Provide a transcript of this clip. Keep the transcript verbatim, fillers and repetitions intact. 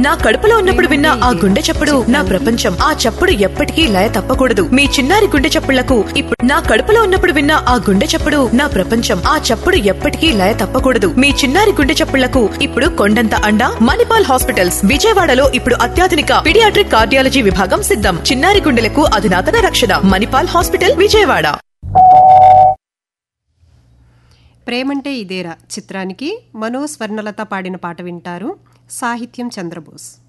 నా కడుపులో ఉన్నప్పుడు విన్న ఆ గుండె చప్పుడు నా ప్రపంచం. ఆ చప్పుడు ఎప్పటికీ లయ తప్పకూడదు. మీ చిన్నారి గుండె చప్పుళ్లకు ఇప్పుడు నా కడుపులో ఉన్నప్పుడు విన్న ఆ గుండె చప్పుడు నా ప్రపంచం. ఆ చప్పుడు ఎప్పటికీ లయ తప్పకూడదు. మీ చిన్నారి గుండె చప్పుళ్లకు ఇప్పుడు కొండంత అండ. మణిపాల్ హాస్పిటల్స్ విజయవాడలో ఇప్పుడు అత్యాధునిక పీడియాట్రిక్ కార్డియాలజీ విభాగం సిద్ధం. చిన్నారి గుండెలకు అధునాతన రక్షణ. మణిపాల్ హాస్పిటల్ విజయవాడ. ప్రేమంటే ఇదేరా చిత్రానికి మనో స్వర్ణలత పాడిన పాట వింటారు. సాహిత్యం చంద్రబోస్.